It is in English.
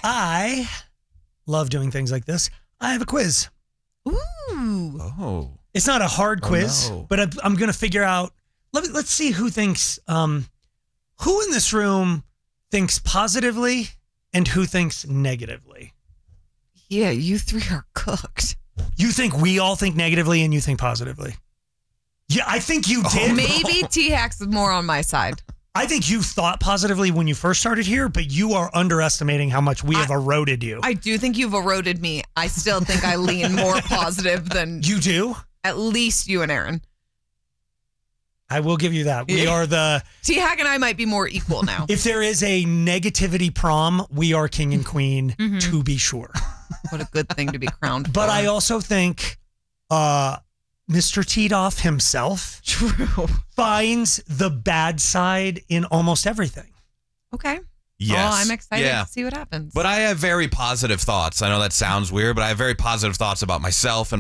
I love doing things like this. I have a quiz. Ooh. Oh. It's not a hard quiz, but I'm going to figure out. Let's see who thinks. Who in this room thinks positively and who thinks negatively? Yeah, you three are cooked. You think we all think negatively and you think positively? Yeah, I think you did. Maybe T-Hacks is more on my side. I think you thought positively when you first started here, but you are underestimating how much we have eroded you. I do think you've eroded me. I still think I lean more positive than you do. At least you and Aaron. I will give you that. We are the T-Hack and I might be more equal now. If there is a negativity prom, we are king and queen to be sure. What a good thing to be crowned. But for. I also think Mr. Titoff himself finds the bad side in almost everything. Okay. Yes. Oh, I'm excited to see what happens. But I have very positive thoughts. I know that sounds weird, but I have very positive thoughts about myself and